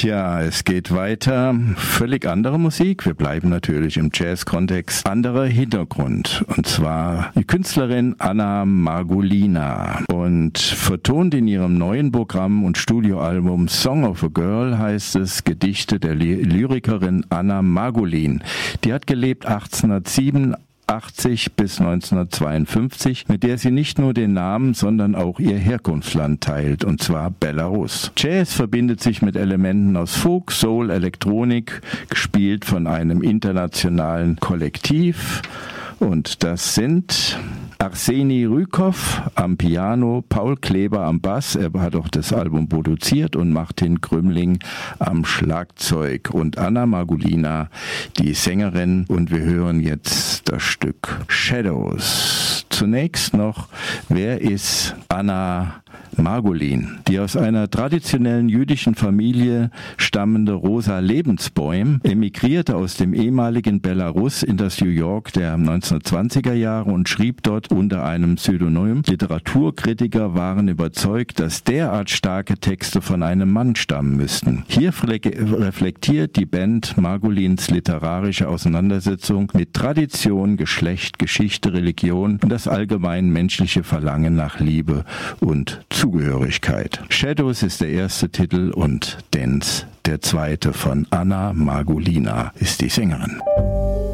Tja, es geht weiter. Völlig andere Musik. Wir bleiben natürlich im Jazz-Kontext. Anderer Hintergrund. Und zwar die Künstlerin Anna Margolina. Und vertont in ihrem neuen Programm und Studioalbum Song of a Girl heißt es Gedichte der Lyrikerin Anna Margolin. Die hat gelebt 1887 bis 1952, mit der sie nicht nur den Namen, sondern auch ihr Herkunftsland teilt, und zwar Belarus. Jazz verbindet sich mit Elementen aus Folk, Soul, Elektronik, gespielt von einem internationalen Kollektiv. Und das sind Arseni Rykov am Piano, Paul Kleber am Bass, er hat auch das Album produziert, und Martin Krümling am Schlagzeug und Anna Margolina, die Sängerin. Und wir hören jetzt das Stück Shadows. Zunächst noch, wer ist Anna Margolin? Die aus einer traditionellen jüdischen Familie stammende Rosa Lebensbäum emigrierte aus dem ehemaligen Belarus in das New York der 1920er Jahre und schrieb dort unter einem Pseudonym. Literaturkritiker waren überzeugt, dass derart starke Texte von einem Mann stammen müssten. Hier reflektiert die Band Margolins literarische Auseinandersetzung mit Tradition, Geschlecht, Geschichte, Religion und das allgemein menschliche Verlangen nach Liebe und Zugehörigkeit. Shadows ist der erste Titel und Dance der zweite. Von Anna Margolina ist die Sängerin.